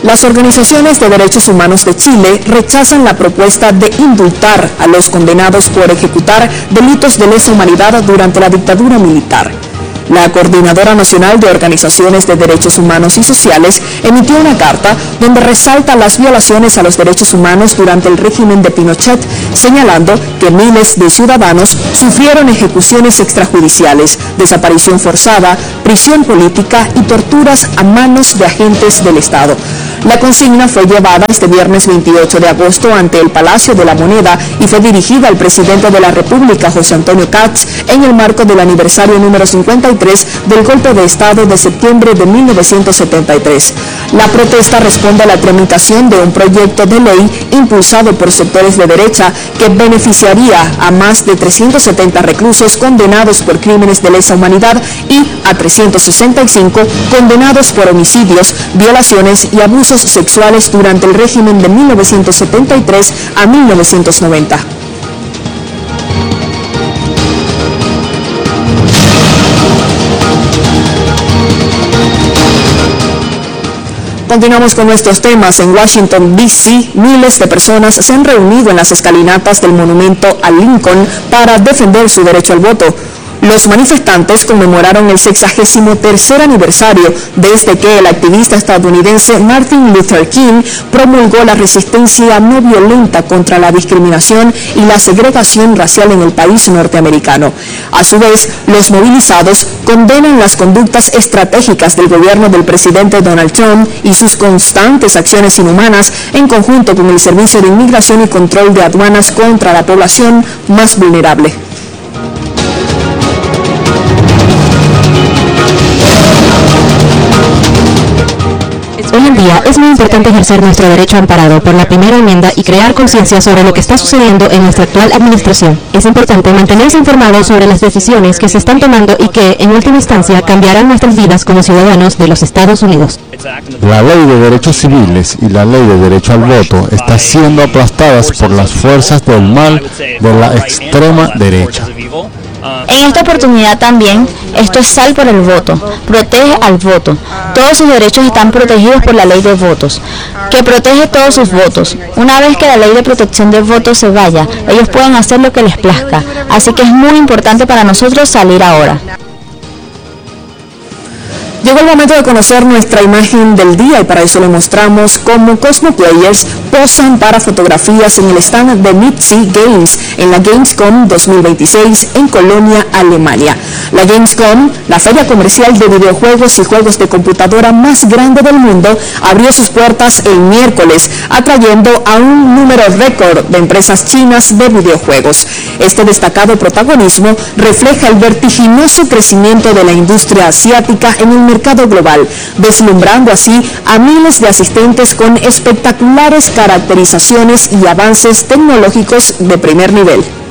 Las organizaciones de derechos humanos de Chile rechazan la propuesta de indultar a los condenados por ejecutar delitos de lesa humanidad durante la dictadura militar. La Coordinadora Nacional de Organizaciones de Derechos Humanos y Sociales emitió una carta donde resalta las violaciones a los derechos humanos durante el régimen de Pinochet, señalando que miles de ciudadanos sufrieron ejecuciones extrajudiciales, desaparición forzada, prisión política y torturas a manos de agentes del Estado. La consigna fue llevada este viernes 28 de agosto ante el Palacio de la Moneda y fue dirigida al presidente de la República, José Antonio Kast, en el marco del aniversario número 53 del golpe de Estado de septiembre de 1973. La protesta responde a la tramitación de un proyecto de ley impulsado por sectores de derecha que beneficiaría a más de 370 reclusos condenados por crímenes de lesa humanidad y a 365 condenados por homicidios, violaciones y abusos sexuales durante el régimen de 1973 a 1990. Continuamos con nuestros temas. En Washington, D.C., miles de personas se han reunido en las escalinatas del monumento a Lincoln para defender su derecho al voto. Los manifestantes conmemoraron el 63º aniversario desde que el activista estadounidense Martin Luther King promulgó la resistencia no violenta contra la discriminación y la segregación racial en el país norteamericano. A su vez, los movilizados condenan las conductas estratégicas del gobierno del presidente Donald Trump y sus constantes acciones inhumanas en conjunto con el Servicio de Inmigración y Control de Aduanas contra la población más vulnerable. Hoy en día es muy importante ejercer nuestro derecho amparado por la primera enmienda y crear conciencia sobre lo que está sucediendo en nuestra actual administración. Es importante mantenerse informado sobre las decisiones que se están tomando y que, en última instancia, cambiarán nuestras vidas como ciudadanos de los Estados Unidos. La ley de derechos civiles y la ley de derecho al voto están siendo aplastadas por las fuerzas del mal de la extrema derecha. En esta oportunidad también, esto es Sal por el Voto, protege al voto. Todos sus derechos están protegidos por la ley de votos, que protege todos sus votos. Una vez que la ley de protección de votos se vaya, ellos pueden hacer lo que les plazca. Así que es muy importante para nosotros salir ahora. Llegó el momento de conocer nuestra imagen del día y para eso le mostramos cómo cosplayers posan para fotografías en el stand de Mitzi Games en la Gamescom 2026 en Colonia, Alemania. La Gamescom, la feria comercial de videojuegos y juegos de computadora más grande del mundo, abrió sus puertas el miércoles, atrayendo a un número récord de empresas chinas de videojuegos. Este destacado protagonismo refleja el vertiginoso crecimiento de la industria asiática en el mercado global, deslumbrando así a miles de asistentes con espectaculares caracterizaciones y avances tecnológicos de primer nivel.